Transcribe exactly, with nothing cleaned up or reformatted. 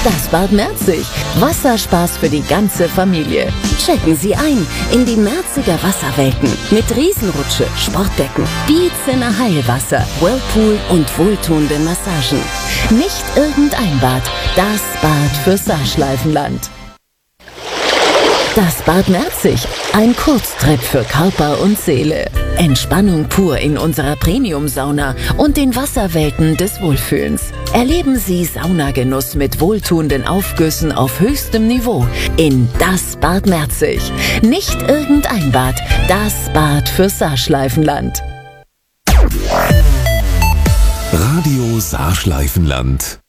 Das Bad Merzig. Wasserspaß für die ganze Familie. Checken Sie ein in die Merziger Wasserwelten mit Riesenrutsche, Sportdecken, Bietzener Heilwasser, Whirlpool und wohltuenden Massagen. Nicht irgendein Bad, das Bad für Saarschleifenland. Das Bad Merzig, ein Kurztrip für Körper und Seele. Entspannung pur in unserer Premium-Sauna und den Wasserwelten des Wohlfühlens. Erleben Sie Saunagenuss mit wohltuenden Aufgüssen auf höchstem Niveau in das Bad Merzig. Nicht irgendein Bad, das Bad für Saarschleifenland. Radio Saarschleifenland.